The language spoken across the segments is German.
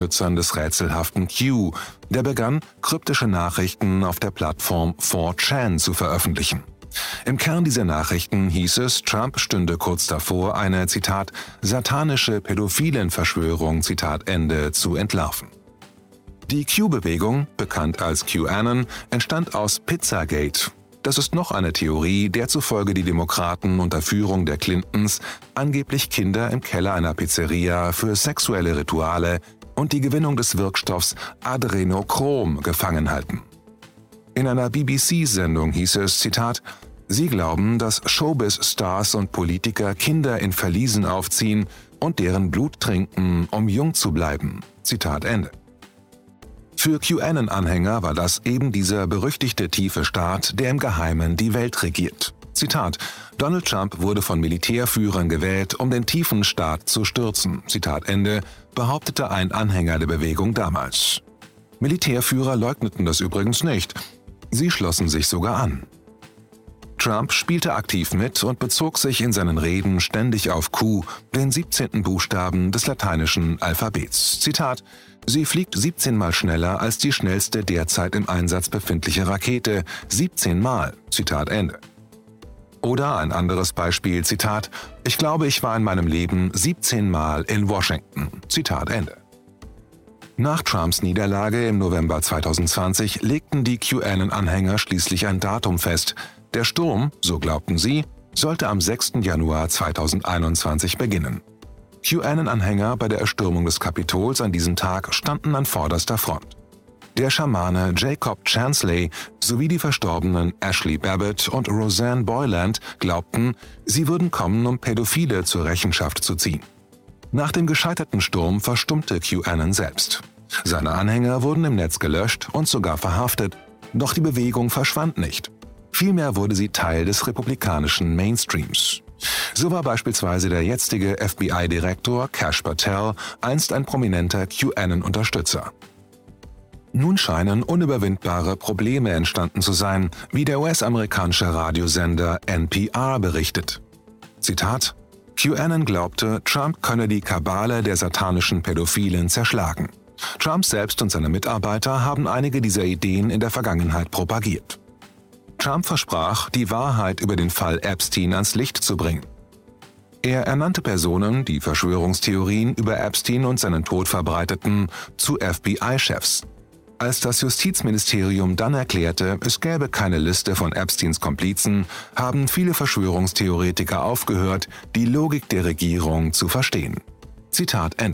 Nutzern des rätselhaften Q, der begann, kryptische Nachrichten auf der Plattform 4chan zu veröffentlichen. Im Kern dieser Nachrichten hieß es, Trump stünde kurz davor, eine, Zitat, satanische Pädophilenverschwörung, Zitat Ende, zu entlarven. Die Q-Bewegung, bekannt als QAnon, entstand aus Pizzagate. Das ist noch eine Theorie, der zufolge die Demokraten unter Führung der Clintons angeblich Kinder im Keller einer Pizzeria für sexuelle Rituale und die Gewinnung des Wirkstoffs Adrenochrom gefangen halten. In einer BBC-Sendung hieß es, Zitat, Sie glauben, dass Showbiz-Stars und Politiker Kinder in Verliesen aufziehen und deren Blut trinken, um jung zu bleiben. Zitat Ende. Für QAnon-Anhänger war das eben dieser berüchtigte tiefe Staat, der im Geheimen die Welt regiert. Zitat, Donald Trump wurde von Militärführern gewählt, um den tiefen Staat zu stürzen. Zitat Ende, behauptete ein Anhänger der Bewegung damals. Militärführer leugneten das übrigens nicht. Sie schlossen sich sogar an. Trump spielte aktiv mit und bezog sich in seinen Reden ständig auf Q, den 17. Buchstaben des lateinischen Alphabets. Zitat, sie fliegt 17 Mal schneller als die schnellste derzeit im Einsatz befindliche Rakete. 17 Mal. Zitat Ende. Oder ein anderes Beispiel, Zitat, ich glaube, ich war in meinem Leben 17 Mal in Washington. Zitat Ende. Nach Trumps Niederlage im November 2020 legten die QAnon-Anhänger schließlich ein Datum fest. Der Sturm, so glaubten sie, sollte am 6. Januar 2021 beginnen. QAnon-Anhänger bei der Erstürmung des Kapitols an diesem Tag standen an vorderster Front. Der Schamane Jacob Chansley sowie die verstorbenen Ashley Babbitt und Roseanne Boyland glaubten, sie würden kommen, um Pädophile zur Rechenschaft zu ziehen. Nach dem gescheiterten Sturm verstummte QAnon selbst. Seine Anhänger wurden im Netz gelöscht und sogar verhaftet, doch die Bewegung verschwand nicht. Vielmehr wurde sie Teil des republikanischen Mainstreams. So war beispielsweise der jetzige FBI-Direktor Kash Patel einst ein prominenter QAnon-Unterstützer. Nun scheinen unüberwindbare Probleme entstanden zu sein, wie der US-amerikanische Radiosender NPR berichtet. Zitat, QAnon glaubte, Trump könne die Kabale der satanischen Pädophilen zerschlagen. Trump selbst und seine Mitarbeiter haben einige dieser Ideen in der Vergangenheit propagiert. Trump versprach, die Wahrheit über den Fall Epstein ans Licht zu bringen. Er ernannte Personen, die Verschwörungstheorien über Epstein und seinen Tod verbreiteten, zu FBI-Chefs. Als das Justizministerium dann erklärte, es gäbe keine Liste von Epsteins Komplizen, haben viele Verschwörungstheoretiker aufgehört, die Logik der Regierung zu verstehen. Zitat Ende.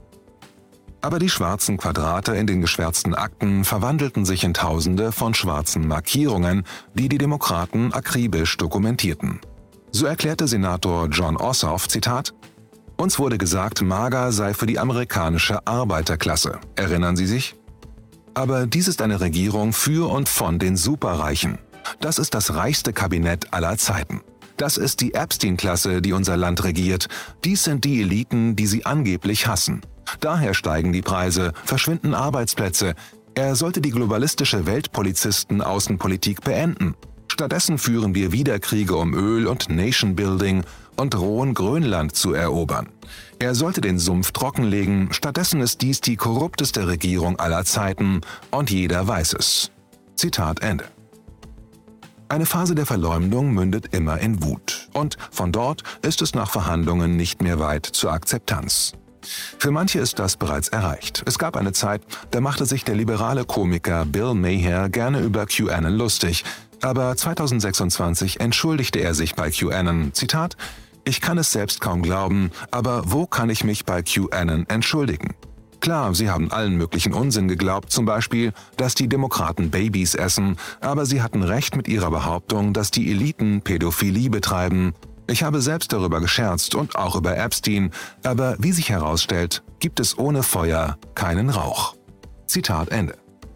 Aber die schwarzen Quadrate in den geschwärzten Akten verwandelten sich in Tausende von schwarzen Markierungen, die die Demokraten akribisch dokumentierten. So erklärte Senator Jon Ossoff, Zitat, uns wurde gesagt, MAGA sei für die amerikanische Arbeiterklasse. Erinnern Sie sich? Aber dies ist eine Regierung für und von den Superreichen. Das ist das reichste Kabinett aller Zeiten. Das ist die Epstein-Klasse, die unser Land regiert. Dies sind die Eliten, die sie angeblich hassen. Daher steigen die Preise, verschwinden Arbeitsplätze. Er sollte die globalistische Weltpolizisten-Außenpolitik beenden. Stattdessen führen wir wieder Kriege um Öl und Nation-Building und drohen Grönland zu erobern. Er sollte den Sumpf trockenlegen, stattdessen ist dies die korrupteste Regierung aller Zeiten und jeder weiß es. Zitat Ende. Eine Phase der Verleumdung mündet immer in Wut und von dort ist es nach Verhandlungen nicht mehr weit zur Akzeptanz. Für manche ist das bereits erreicht. Es gab eine Zeit, da machte sich der liberale Komiker Bill Maher gerne über QAnon lustig, aber 2026 entschuldigte er sich bei QAnon, Zitat, ich kann es selbst kaum glauben, aber wo kann ich mich bei QAnon entschuldigen? Klar, sie haben allen möglichen Unsinn geglaubt, zum Beispiel, dass die Demokraten Babys essen, aber sie hatten recht mit ihrer Behauptung, dass die Eliten Pädophilie betreiben. Ich habe selbst darüber gescherzt und auch über Epstein, aber wie sich herausstellt, gibt es ohne Feuer keinen Rauch. Zitat Ende.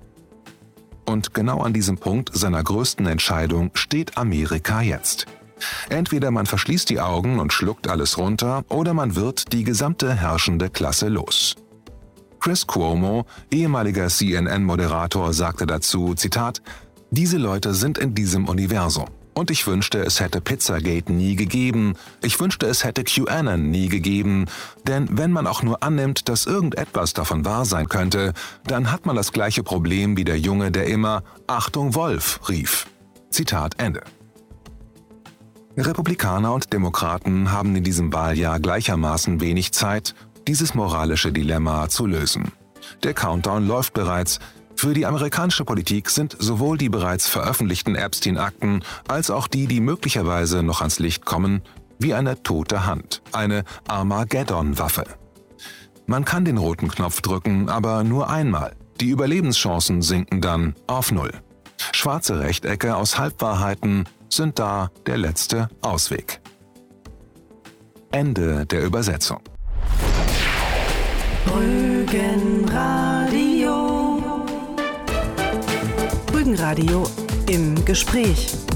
Und genau an diesem Punkt seiner größten Entscheidung steht Amerika jetzt. Entweder man verschließt die Augen und schluckt alles runter, oder man wird die gesamte herrschende Klasse los. Chris Cuomo, ehemaliger CNN-Moderator, sagte dazu, Zitat, diese Leute sind in diesem Universum. Und ich wünschte, es hätte Pizzagate nie gegeben. Ich wünschte, es hätte QAnon nie gegeben. Denn wenn man auch nur annimmt, dass irgendetwas davon wahr sein könnte, dann hat man das gleiche Problem wie der Junge, der immer »Achtung Wolf« rief. Zitat Ende. Republikaner und Demokraten haben in diesem Wahljahr gleichermaßen wenig Zeit, dieses moralische Dilemma zu lösen. Der Countdown läuft bereits. Für die amerikanische Politik sind sowohl die bereits veröffentlichten Epstein-Akten als auch die möglicherweise noch ans Licht kommen, wie eine tote Hand, eine Armageddon-Waffe. Man kann den roten Knopf drücken, aber nur einmal. Die Überlebenschancen sinken dann auf Null. Schwarze Rechtecke aus Halbwahrheiten sind da der letzte Ausweg. Ende der Übersetzung. Rügenradio. Rügenradio im Gespräch.